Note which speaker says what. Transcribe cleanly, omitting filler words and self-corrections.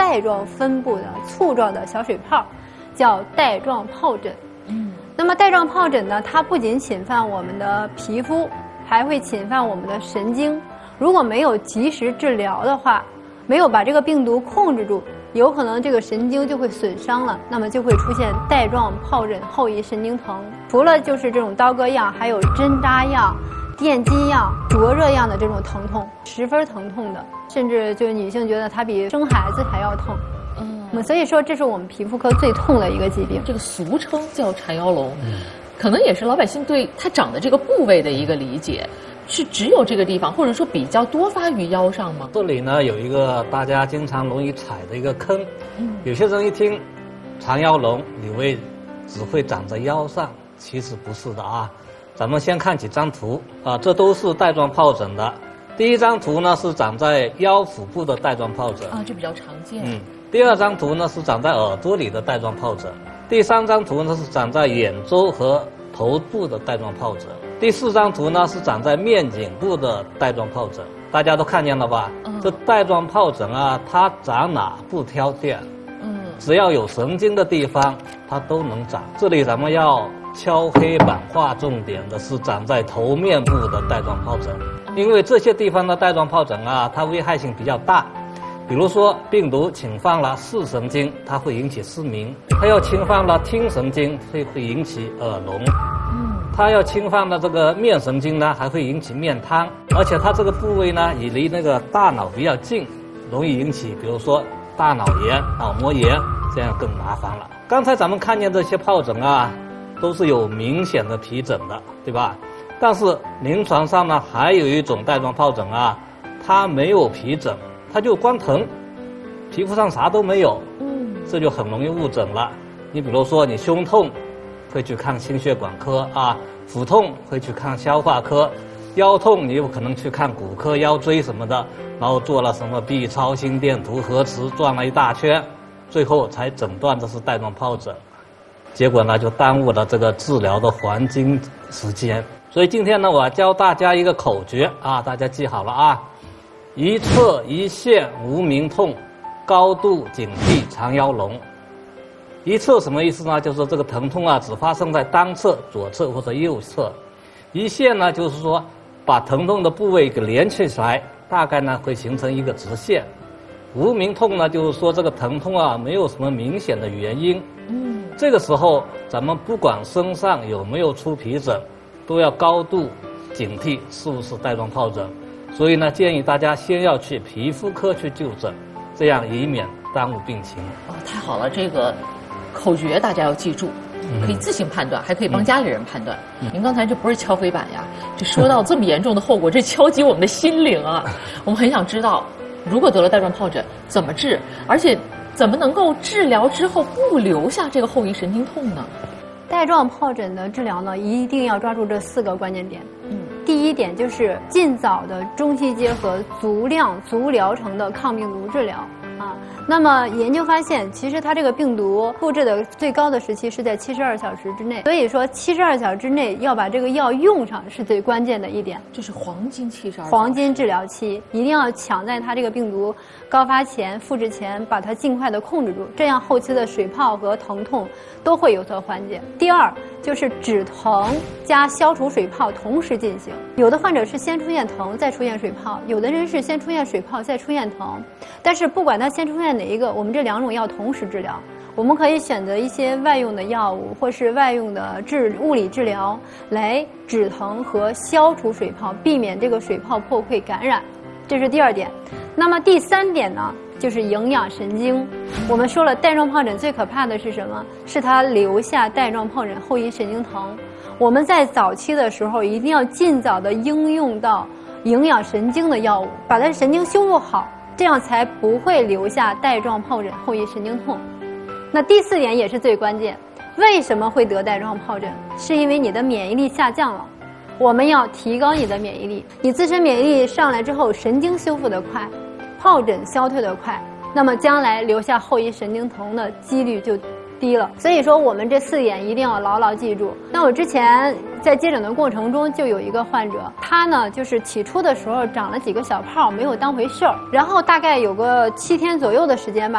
Speaker 1: 带状分布的簇状的小水泡，叫带状疱疹。那么带状疱疹呢，它不仅侵犯我们的皮肤，还会侵犯我们的神经。如果没有及时治疗的话，没有把这个病毒控制住，有可能这个神经就会损伤了，那么就会出现带状疱疹后遗神经疼。除了就是这种刀割样，还有针扎样、电击样、灼热样的这种疼痛，十分疼痛的，甚至就是女性觉得它比生孩子还要疼。所以说这是我们皮肤科最痛的一个疾病，
Speaker 2: 这个俗称叫缠腰龙，可能也是老百姓对它长的这个部位的一个理解。是只有这个地方，或者说比较多发于腰上吗？
Speaker 3: 这里呢有一个大家经常容易踩的一个坑，有些人一听缠腰龙，以为只会长在腰上，其实不是的啊。咱们先看几张图啊，这都是带状疱疹的。第一张图呢是长在腰腹部的带状疱疹啊，
Speaker 2: 这比较常见。
Speaker 3: 第二张图呢是长在耳朵里的带状疱疹。第三张图呢是长在眼周和头部的带状疱疹。第四张图呢是长在面颈部的带状疱疹，大家都看见了吧？这带状疱疹啊，它长哪不挑店，只要有神经的地方，它都能长。这里咱们要敲黑板划重点的是长在头面部的带状疱疹，因为这些地方的带状疱疹啊，它危害性比较大。比如说病毒侵犯了视神经，它会引起失明；它要侵犯了听神经，会引起耳聋。它要侵犯了这个面神经呢，还会引起面瘫，而且它这个部位呢也离那个大脑比较近，容易引起比如说大脑炎、脑膜炎，这样更麻烦了。刚才咱们看见这些疱疹啊，都是有明显的皮疹的，对吧？但是临床上呢，还有一种带状疱疹啊，它没有皮疹，它就光疼，皮肤上啥都没有，这就很容易误诊了。你比如说你胸痛，会去看心血管科啊，腹痛会去看消化科，腰痛你有可能去看骨科、腰椎什么的，然后做了什么 B 超、心电图、核磁，转了一大圈，最后才诊断这是带状疱疹，结果呢就耽误了这个治疗的黄金时间。所以今天呢，我要教大家一个口诀啊，大家记好了啊：一侧一线无名痛，高度警惕缠腰龙。一侧什么意思呢？就是这个疼痛啊，只发生在单侧、左侧或者右侧。一线呢，就是说把疼痛的部位给连起来，大概呢会形成一个直线。无名痛呢，就是说这个疼痛啊没有什么明显的原因。这个时候咱们不管身上有没有出皮疹，都要高度警惕是不是带状疱疹。所以呢，建议大家先要去皮肤科去就诊，这样以免耽误病情。
Speaker 2: 太好了，这个口诀大家要记住，可以自行判断，还可以帮家里人判断。您刚才这不是敲黑板呀，这说到这么严重的后果，这敲击我们的心灵啊！我们很想知道，如果得了带状疱疹怎么治，而且怎么能够治疗之后不留下这个后遗神经痛呢？
Speaker 1: 带状疱疹的治疗呢，一定要抓住这4个关键点。第一点就是尽早的中西结合、足量、足疗程的抗病毒治疗啊。那么研究发现，其实它这个病毒复制的最高的时期是在72小时之内，所以说72小时之内要把这个药用上是最关键的一点，
Speaker 2: 就是黄金72小时，
Speaker 1: 黄金治疗期，一定要抢在它这个病毒高发前、复制前，把它尽快的控制住，这样后期的水泡和疼痛都会有所缓解。第二就是止疼加消除水泡同时进行，有的患者是先出现疼再出现水泡，有的人是先出现水泡再出现疼，但是不管它先出现哪一个，我们这2种药同时治疗。我们可以选择一些外用的药物或是外用的物理治疗来止疼和消除水泡，避免这个水泡破溃感染，这是第2点。那么第3点呢，就是营养神经。我们说了，带状疱疹最可怕的是什么？是它留下带状疱疹后遗神经疼。我们在早期的时候一定要尽早的应用到营养神经的药物，把它神经修复好，这样才不会留下带状疱疹后遗神经痛。那第4点也是最关键，为什么会得带状疱疹？是因为你的免疫力下降了。我们要提高你的免疫力，你自身免疫力上来之后，神经修复得快，疱疹消退得快，那么将来留下后遗神经疼的几率就低了。所以说我们这4点一定要牢牢记住。那我之前在接诊的过程中就有一个患者，他呢就是起初的时候长了几个小泡，没有当回事儿，然后大概有个7天左右的时间吧，